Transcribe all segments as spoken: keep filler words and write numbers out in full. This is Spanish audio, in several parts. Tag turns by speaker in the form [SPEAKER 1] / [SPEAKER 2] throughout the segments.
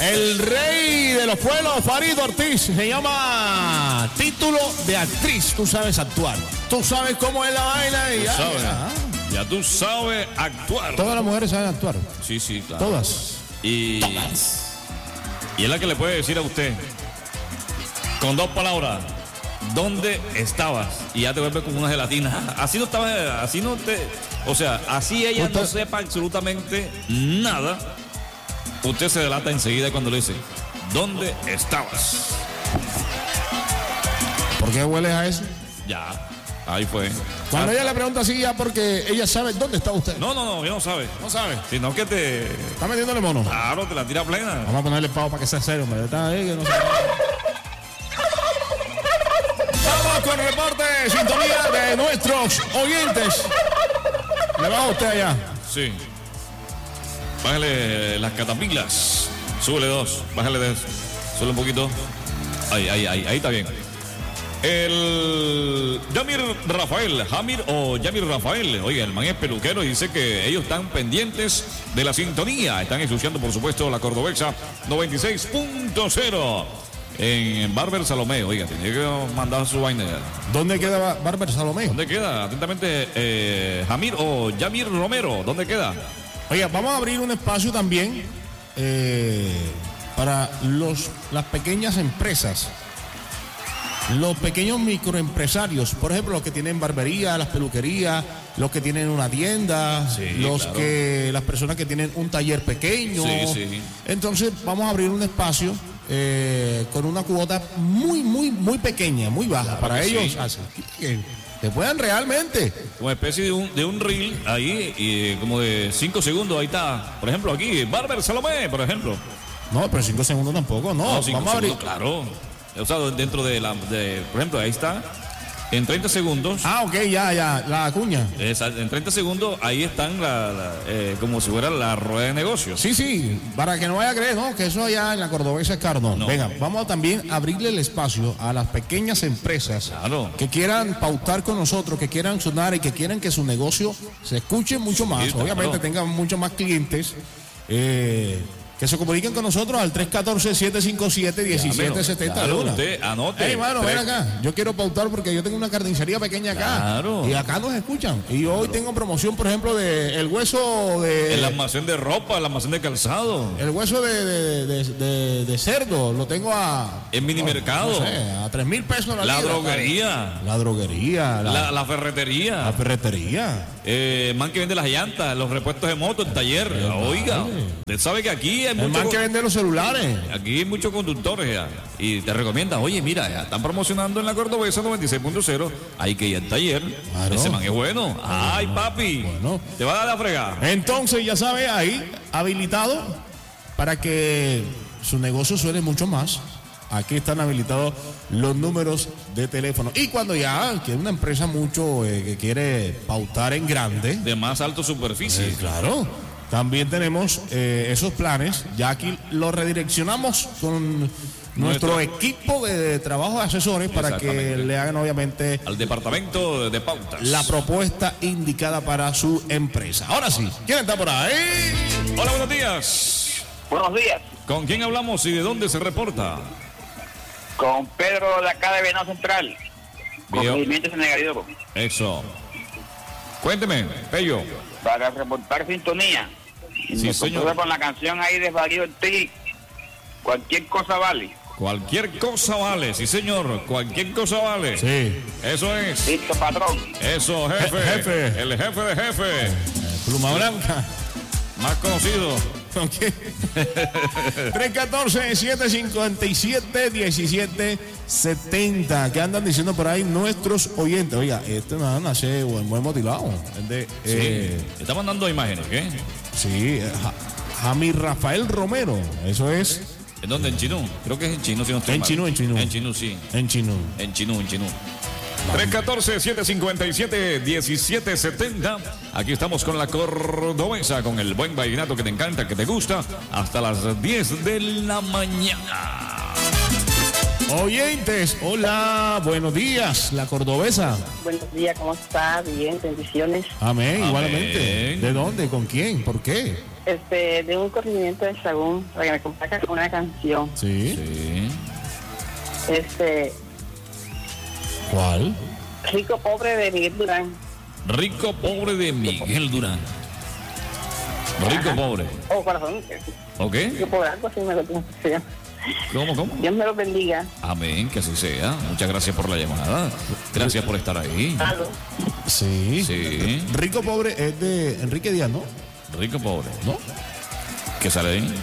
[SPEAKER 1] El rey de los pueblos, Farid Ortiz, se llama título de actriz. Tú sabes actuar. Tú sabes cómo es la vaina. Y
[SPEAKER 2] Tú
[SPEAKER 1] ya,
[SPEAKER 2] sabes.
[SPEAKER 1] ya.
[SPEAKER 2] Ya tú sabes actuar.
[SPEAKER 1] Todas las mujeres saben actuar.
[SPEAKER 2] Sí, sí, claro.
[SPEAKER 1] Todas.
[SPEAKER 2] Y, y es la que le puede decir a usted, con dos palabras, ¿dónde estabas? Y ya te vuelve como una gelatina. Así no estabas, así no te... O sea, así ella
[SPEAKER 1] Usted-
[SPEAKER 2] no sepa absolutamente nada, usted se delata enseguida cuando le dice, ¿dónde estabas?
[SPEAKER 1] ¿Por qué hueles a eso?
[SPEAKER 2] Ya, ahí fue.
[SPEAKER 1] Cuando
[SPEAKER 2] Ah,
[SPEAKER 1] ella le pregunta así, ya porque ella sabe dónde está usted.
[SPEAKER 2] No, no, no, ella no sabe.
[SPEAKER 1] No sabe.
[SPEAKER 2] Sino que te...
[SPEAKER 1] Está metiéndole mono.
[SPEAKER 2] Claro, te la tira plena.
[SPEAKER 1] Vamos a ponerle pavo para que sea serio, hombre. Está ahí que no sabe. Vamos con el reporte de sintonía de nuestros oyentes. Le va a usted allá.
[SPEAKER 2] Sí. Bájale las catapilas. Súbele dos. Bájale dos. Sube un poquito. Ahí, ahí, ahí. Ahí está bien. El Yamir Rafael, Jamir o Yamir Rafael, oiga, el man es peluquero y dice que ellos están pendientes de la sintonía. Están ensuciando, por supuesto, la Cordobesa noventa y seis punto cero en Barber Salomé. Oiga, tenía que mandar su vaina.
[SPEAKER 1] ¿Dónde queda Barber Salomé?
[SPEAKER 2] ¿Dónde queda? Atentamente, eh, Jamir o Yamir Romero, ¿dónde queda?
[SPEAKER 1] Oiga, vamos a abrir un espacio también eh, para los, las pequeñas empresas. Los pequeños microempresarios, por ejemplo, los que tienen barbería, las peluquerías, los que tienen una tienda,
[SPEAKER 2] Sí,
[SPEAKER 1] los
[SPEAKER 2] claro.
[SPEAKER 1] que, las personas que tienen un taller pequeño.
[SPEAKER 2] Sí, sí.
[SPEAKER 1] Entonces vamos a abrir un espacio eh, con una cuota muy, muy, muy pequeña, muy baja
[SPEAKER 2] Claro
[SPEAKER 1] para
[SPEAKER 2] que
[SPEAKER 1] ellos,
[SPEAKER 2] sí.
[SPEAKER 1] así que se puedan realmente.
[SPEAKER 2] Una especie de un, de un reel ahí, y eh, como de cinco segundos, ahí está. Por ejemplo, aquí, Barber Salomé, por ejemplo.
[SPEAKER 1] No, pero cinco segundos tampoco, no.
[SPEAKER 2] No, cinco
[SPEAKER 1] vamos a abrir.
[SPEAKER 2] segundos, claro. O sea, dentro de la, de, por ejemplo, ahí está. En treinta segundos,
[SPEAKER 1] Ah, ok, ya, ya, la cuña.
[SPEAKER 2] esa- en treinta segundos, ahí están la, la, eh, como si fuera la rueda de negocios.
[SPEAKER 1] Sí, sí, para que no vaya a creer, ¿no? Que eso allá en la Cordobesa es caro, no.
[SPEAKER 2] No.
[SPEAKER 1] Venga, vamos a también abrirle el espacio a las pequeñas empresas
[SPEAKER 2] Claro.
[SPEAKER 1] que quieran pautar con nosotros, que quieran sonar y que quieran que su negocio se escuche mucho más,
[SPEAKER 2] claro.
[SPEAKER 1] obviamente tengan muchos más clientes, eh, que se comuniquen con nosotros al tres uno cuatro, siete cinco siete, uno siete siete cero.
[SPEAKER 2] Claro, usted anote.
[SPEAKER 1] Hey, mano, ven
[SPEAKER 2] Tres-
[SPEAKER 1] acá. Yo quiero pautar porque yo tengo una carnicería pequeña acá.
[SPEAKER 2] Claro.
[SPEAKER 1] Y acá nos escuchan. Y hoy tengo promoción, por ejemplo, de el hueso de.
[SPEAKER 2] El almacén de ropa, el almacén de calzado.
[SPEAKER 1] El hueso de, de, de, de- de cerdo lo tengo a.
[SPEAKER 2] El mini mercado.
[SPEAKER 1] No sé, a tres mil pesos la
[SPEAKER 2] La
[SPEAKER 1] libra.
[SPEAKER 2] droguería.
[SPEAKER 1] La droguería. La,
[SPEAKER 2] La, la ferretería.
[SPEAKER 1] la ferretería.
[SPEAKER 2] Eh, man que vende las llantas, los repuestos de moto, el taller. Oiga, usted sabe que aquí hay
[SPEAKER 1] El
[SPEAKER 2] mucho,
[SPEAKER 1] man que vende los celulares.
[SPEAKER 2] aquí hay muchos conductores ya, y te recomiendan, oye, mira, ya están promocionando en la Cordobesa noventa y seis punto cero, hay que ir al taller.
[SPEAKER 1] Claro.
[SPEAKER 2] Ese man es bueno. Ay, papi,
[SPEAKER 1] Bueno.
[SPEAKER 2] te va a dar la fregada.
[SPEAKER 1] Entonces, ya sabe, ahí, habilitado para que su negocio suene mucho más. Aquí están habilitados los números de teléfono. Y cuando ya que una empresa mucho eh, que quiere pautar en grande,
[SPEAKER 2] De más alto superficie.
[SPEAKER 1] eh, claro, también tenemos eh, esos planes. Ya aquí los redireccionamos con nuestro
[SPEAKER 2] Nuestro-
[SPEAKER 1] equipo de trabajo de asesores para que
[SPEAKER 2] Exactamente.
[SPEAKER 1] le hagan obviamente
[SPEAKER 2] Al departamento de pautas.
[SPEAKER 1] la propuesta indicada para su empresa. Ahora sí, ¿quién está por ahí?
[SPEAKER 2] Hola, buenos días.
[SPEAKER 3] Buenos días,
[SPEAKER 2] ¿Con quién hablamos y de dónde se reporta?
[SPEAKER 3] con Pedro de acá de Venado Central, con
[SPEAKER 2] Veo.
[SPEAKER 3] movimientos en Negarido,
[SPEAKER 2] Eso. Cuénteme, Pello.
[SPEAKER 3] para reportar sintonía. Y
[SPEAKER 2] Sí,
[SPEAKER 3] me
[SPEAKER 2] señor.
[SPEAKER 3] comprueba con la canción ahí de Farid Ortiz, cualquier cosa vale.
[SPEAKER 2] Cualquier cosa vale, sí señor, cualquier cosa vale.
[SPEAKER 1] Sí.
[SPEAKER 2] Eso es,
[SPEAKER 3] Listo, patrón.
[SPEAKER 2] eso, jefe.
[SPEAKER 1] Je- jefe.
[SPEAKER 2] El jefe de jefe,
[SPEAKER 1] Pluma Blanca.
[SPEAKER 2] más conocido.
[SPEAKER 1] tres uno cuatro, siete cinco siete, uno siete siete cero. ¿Qué andan diciendo por ahí nuestros oyentes? Oiga, este nada nace buen, buen motivado. Es de, eh,
[SPEAKER 2] Sí. Está mandando imágenes, ¿qué?
[SPEAKER 1] sí, eh, Ja- Jamir Rafael Romero. Eso es
[SPEAKER 2] ¿En dónde? ¿En Chinú? Creo que es en Chinú, si no estoy
[SPEAKER 1] En
[SPEAKER 2] mal.
[SPEAKER 1] Chinú, en Chinú.
[SPEAKER 2] En Chinú, sí.
[SPEAKER 1] en Chinú.
[SPEAKER 2] En Chinú, en Chinú. tres uno cuatro, siete cinco siete, uno siete siete cero. Aquí estamos con la Cordobesa, con el buen vallenato que te encanta, que te gusta, hasta las diez de la mañana.
[SPEAKER 1] Oyentes, hola, buenos días, la cordobesa.
[SPEAKER 4] Buenos días, ¿cómo está? Bien, bendiciones.
[SPEAKER 1] Amén,
[SPEAKER 2] Amén.
[SPEAKER 1] igualmente. ¿De dónde? ¿Con quién? ¿Por qué?
[SPEAKER 4] Este, de un corregimiento de Sagún, para que me complazca con una canción.
[SPEAKER 1] Sí.
[SPEAKER 2] Sí.
[SPEAKER 4] Este,
[SPEAKER 1] ¿Cuál?
[SPEAKER 4] Rico Pobre de Miguel Durán.
[SPEAKER 2] Rico pobre de Miguel Durán. Rico
[SPEAKER 4] Ajá.
[SPEAKER 2] pobre.
[SPEAKER 4] Oh, corazón.
[SPEAKER 2] ¿Ok?
[SPEAKER 4] Rico Pobre, algo así me lo tengo que se llama.
[SPEAKER 2] ¿Cómo, cómo?
[SPEAKER 4] Dios me lo bendiga.
[SPEAKER 2] Amén, que así sea. Muchas gracias por la llamada. Gracias por estar ahí.
[SPEAKER 4] Algo.
[SPEAKER 1] Sí.
[SPEAKER 2] Sí.
[SPEAKER 1] Rico Pobre es de Enrique Díaz, ¿no?
[SPEAKER 2] Rico pobre.
[SPEAKER 1] ¿No?
[SPEAKER 2] ¿Qué sale ahí?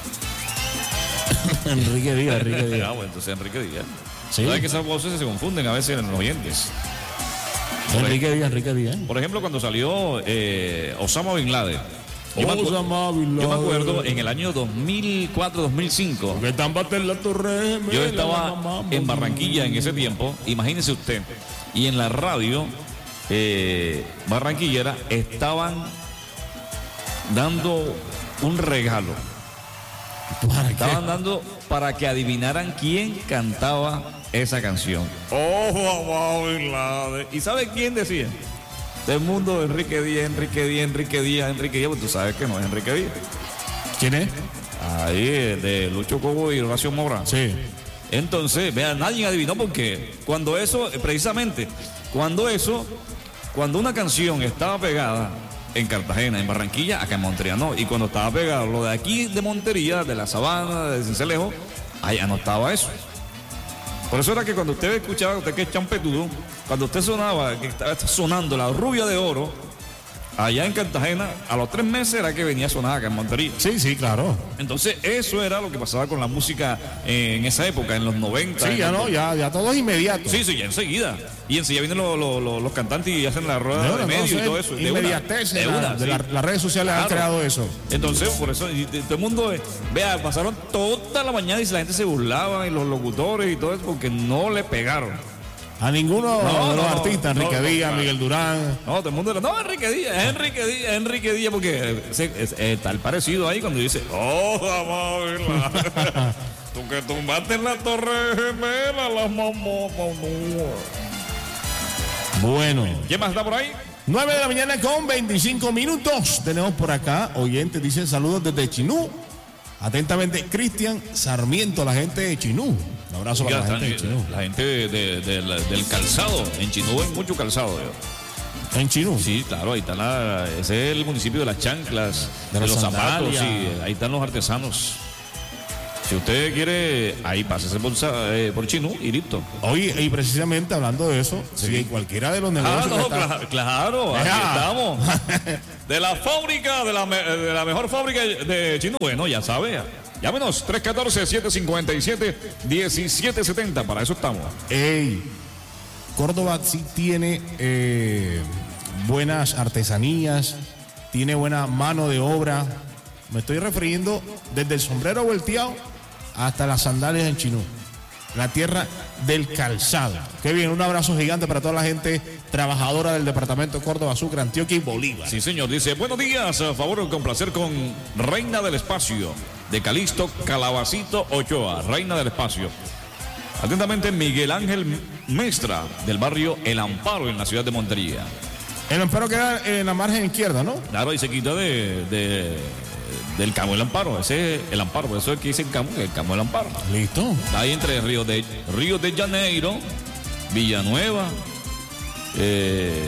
[SPEAKER 1] Enrique Díaz, Enrique
[SPEAKER 2] Ah,
[SPEAKER 1] Díaz.
[SPEAKER 2] bueno, entonces Enrique Díaz.
[SPEAKER 1] Sí.
[SPEAKER 2] ¿Sabes que esas voces se confunden a veces en los oyentes?
[SPEAKER 1] Enrique Díaz, Enrique Díaz.
[SPEAKER 2] Por ejemplo, cuando salió eh, Osama Bin Laden. Yo me, acu-
[SPEAKER 1] Osama Bin
[SPEAKER 2] yo me
[SPEAKER 1] Laden.
[SPEAKER 2] acuerdo en el año dos mil cuatro dos mil cinco.
[SPEAKER 1] Que están en la torre.
[SPEAKER 2] Yo estaba en Barranquilla en ese tiempo. Imagínese usted. Y en la radio eh, barranquillera estaban dando un regalo.
[SPEAKER 1] ¿Para qué?
[SPEAKER 2] Estaban dando para que adivinaran quién cantaba esa canción. ¡Oh, Bin Laden! ¿Y sabe quién decía? Del mundo, Enrique Díaz, Enrique Díaz, Enrique Díaz, Enrique Díaz. Pues tú sabes que no es Enrique Díaz.
[SPEAKER 1] ¿Quién es?
[SPEAKER 2] Ahí, de Lucho Cobo y Horacio Mora.
[SPEAKER 1] Sí.
[SPEAKER 2] Entonces, vean, nadie adivinó porque cuando eso, precisamente, cuando eso, cuando una canción estaba pegada en Cartagena, en Barranquilla, acá en Montería no, y cuando estaba pegado lo de aquí de Montería, de la Sabana, de Cincelejo, allá no estaba eso. Por eso era que cuando usted escuchaba, usted que es champetudo, cuando usted sonaba, que estaba sonando la rubia de oro, allá en Cartagena, a los tres meses era que venía a sonar acá en Montería.
[SPEAKER 1] Sí, sí, claro.
[SPEAKER 2] Entonces, eso era lo que pasaba con la música eh, en esa época, en los noventa.
[SPEAKER 1] Sí,
[SPEAKER 2] en
[SPEAKER 1] ya
[SPEAKER 2] los-
[SPEAKER 1] no, ya, ya todo es inmediato.
[SPEAKER 2] Sí, sí, ya enseguida. Y enseguida vienen los, los, los, los cantantes y hacen la rueda de,
[SPEAKER 1] una,
[SPEAKER 2] medio
[SPEAKER 1] no,
[SPEAKER 2] y todo eso. De una,
[SPEAKER 1] inmediatez,
[SPEAKER 2] de
[SPEAKER 1] la-
[SPEAKER 2] una,
[SPEAKER 1] de
[SPEAKER 2] sí.
[SPEAKER 1] la- las redes sociales han
[SPEAKER 2] Claro.
[SPEAKER 1] creado eso.
[SPEAKER 2] Entonces, por eso, y de- todo el mundo, eh, vea, pasaron toda la mañana y la gente se burlaba y los locutores y todo eso porque no le pegaron.
[SPEAKER 1] A ninguno
[SPEAKER 2] No,
[SPEAKER 1] de los
[SPEAKER 2] no,
[SPEAKER 1] artistas,
[SPEAKER 2] no,
[SPEAKER 1] Enrique
[SPEAKER 2] no,
[SPEAKER 1] Díaz,
[SPEAKER 2] claro.
[SPEAKER 1] Miguel Durán.
[SPEAKER 2] No, todo el mundo era, no, Enrique Díaz, es Enrique Díaz, es Enrique Díaz, porque ese- es- está el parecido ahí cuando dice, oh, mamá, tú que tumbaste en la torre gemela, las mamás,
[SPEAKER 1] Bueno,
[SPEAKER 2] ¿quién más está por ahí?
[SPEAKER 1] nueve de la mañana con veinticinco minutos. Tenemos por acá, oyentes, dicen saludos desde Chinú. Atentamente, Cristian Sarmiento, la gente de Chinú. Un abrazo para
[SPEAKER 2] Ya
[SPEAKER 1] la gente de
[SPEAKER 2] están,
[SPEAKER 1] Chinú.
[SPEAKER 2] la gente de- de- de la- del calzado. En Chinú hay mucho calzado. yo.
[SPEAKER 1] En Chinú.
[SPEAKER 2] Sí, claro, ahí está la, ese es el municipio de las chanclas,
[SPEAKER 1] De
[SPEAKER 2] de,
[SPEAKER 1] las
[SPEAKER 2] los zapatos,
[SPEAKER 1] sandalias.
[SPEAKER 2] sí, ahí están los artesanos. Si usted quiere, ahí pásese por, Sa- eh, por Chinú y listo.
[SPEAKER 1] Oye, y precisamente hablando de eso, si cualquiera de los
[SPEAKER 2] Ah,
[SPEAKER 1] negocios.
[SPEAKER 2] no,
[SPEAKER 1] que está-
[SPEAKER 2] cla- claro, aquí
[SPEAKER 1] Ea.
[SPEAKER 2] estamos. De la fábrica, de la, me- de la mejor fábrica de Chinú. Bueno, ya sabe. Llámenos tres uno cuatro, siete cinco siete, uno siete siete cero. Para eso estamos.
[SPEAKER 1] Ey, Córdoba sí tiene eh, buenas artesanías, tiene buena mano de obra. Me estoy refiriendo desde el sombrero volteado hasta las sandalias en Chinú, la tierra del calzado. Qué bien, un abrazo gigante para toda la gente trabajadora del departamento de Córdoba, Sucre, Antioquia y Bolívar.
[SPEAKER 2] Sí, señor. Dice, buenos días. A favor, con placer con Reina del Espacio, de Calixto Calabacito Ochoa. Reina del Espacio. Atentamente, Miguel Ángel Mestra, del barrio El Amparo, en la ciudad de Montería.
[SPEAKER 1] El amparo queda en la margen izquierda, ¿no?
[SPEAKER 2] Claro, y se quita de, de- del Camo El Amparo. Ese es el Amparo. Por eso es que dice el Camo, el Camo El Amparo.
[SPEAKER 1] Listo.
[SPEAKER 2] Está ahí entre Río de, Río de Janeiro, Villanueva. eh,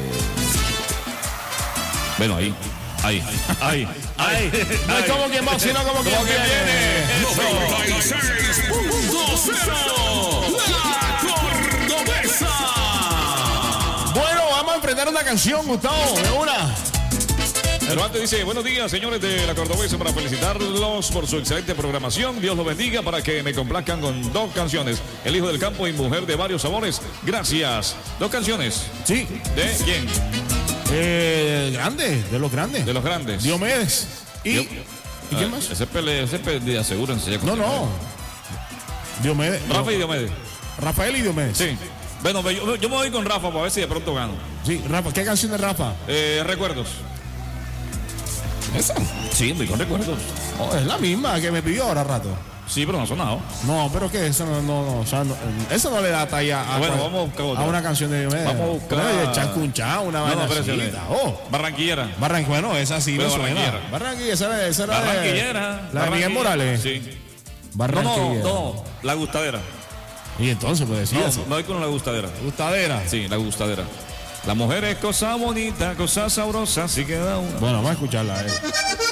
[SPEAKER 2] bueno, ahí. Ahí. Ahí. Ahí.
[SPEAKER 1] No es como quien va, sino como quien
[SPEAKER 2] Como que
[SPEAKER 1] viene.
[SPEAKER 2] viene.
[SPEAKER 5] noventa y seis punto cero La Cordobesa.
[SPEAKER 1] Bueno, vamos a enfrentar una canción, Gustavo, de una.
[SPEAKER 2] Pero antes dice, buenos días, señores de la Cordobesa, para felicitarlos por su excelente programación. Dios los bendiga, para que me complazcan con dos canciones. El hijo del campo y mujer de varios sabores. Gracias. Dos canciones.
[SPEAKER 1] Sí,
[SPEAKER 2] ¿De quién?
[SPEAKER 1] eh, grande, de los grandes.
[SPEAKER 2] De los grandes.
[SPEAKER 1] Diomedes. ¿Y,
[SPEAKER 2] Dio-
[SPEAKER 1] ¿y quién
[SPEAKER 2] Ah,
[SPEAKER 1] más?
[SPEAKER 2] Ese pele, ese pele, asegúrense. ya
[SPEAKER 1] No,
[SPEAKER 2] con-
[SPEAKER 1] no. Diomedes.
[SPEAKER 2] Rafa y Diomedes.
[SPEAKER 1] Rafael y Diomedes.
[SPEAKER 2] Sí. Bueno, yo, yo me voy con Rafa para ver si de pronto gano.
[SPEAKER 1] Sí, Rafa. ¿Qué canción de Rafa?
[SPEAKER 2] Eh, recuerdos.
[SPEAKER 1] Esa.
[SPEAKER 2] Sí, voy con recuerdos.
[SPEAKER 1] Oh, es la misma que me pidió ahora rato.
[SPEAKER 2] Sí, pero no ha sonado.
[SPEAKER 1] No, pero que eso no, no, no, o sea, no, eso no le da talla a,
[SPEAKER 2] Bueno, vamos a buscar otra.
[SPEAKER 1] a una canción de Diomedes.
[SPEAKER 2] Vamos a buscar-
[SPEAKER 1] de Chancunchá, una
[SPEAKER 2] No, no,
[SPEAKER 1] vaina
[SPEAKER 2] espérate,
[SPEAKER 1] así. Oh,
[SPEAKER 2] Barranquillera.
[SPEAKER 1] Barranquilla, bueno, esa sí
[SPEAKER 2] Pero
[SPEAKER 1] me suena.
[SPEAKER 2] barranquillera.
[SPEAKER 1] Barranquilla, esa era, esa era de-
[SPEAKER 2] Barranquillera.
[SPEAKER 1] la de Miguel
[SPEAKER 2] Barranquilla.
[SPEAKER 1] Morales.
[SPEAKER 2] Sí. No,
[SPEAKER 1] Barranquilla.
[SPEAKER 2] no, no, la gustadera.
[SPEAKER 1] Y entonces, pues decía
[SPEAKER 2] No,
[SPEAKER 1] así.
[SPEAKER 2] no hay con la gustadera.
[SPEAKER 1] Gustadera.
[SPEAKER 2] Sí, la gustadera. La mujer es cosa bonita, cosa sabrosa, así queda uno.
[SPEAKER 1] Bueno, vamos a escucharla. Eh.